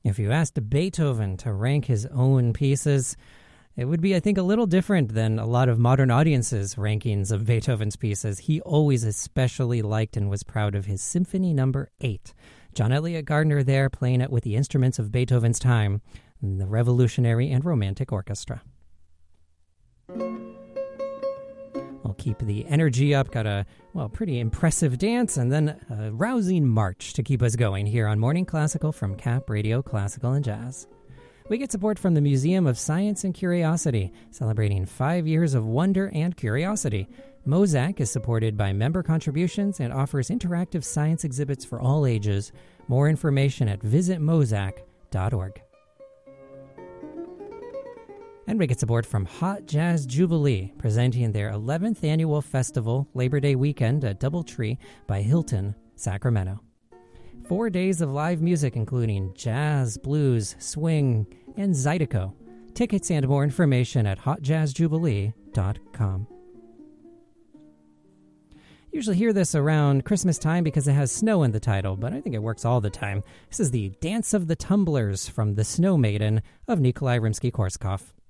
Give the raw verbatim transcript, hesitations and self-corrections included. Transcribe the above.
If you asked Beethoven to rank his own pieces, it would be, I think, a little different than a lot of modern audiences' rankings of Beethoven's pieces. He always especially liked and was proud of his Symphony Number eight. John Elliott Gardner there playing it with the instruments of Beethoven's time, the Revolutionary and Romantic Orchestra. We'll keep the energy up, got a, well, pretty impressive dance, and then a rousing march to keep us going here on Morning Classical from Cap Radio Classical and Jazz. We get support from the Museum of Science and Curiosity, celebrating five years of wonder and curiosity. Mozak is supported by member contributions and offers interactive science exhibits for all ages. More information at visit mozak dot org. And we get support from Hot Jazz Jubilee, presenting their eleventh annual festival Labor Day weekend at Doubletree by Hilton, Sacramento. Four days of live music including jazz, blues, swing, and zydeco. Tickets and more information at hot jazz jubilee dot com. Usually hear this around Christmas time because it has snow in the title, but I think it works all the time. This is the Dance of the Tumblers from The Snow Maiden of Nikolai Rimsky-Korsakov.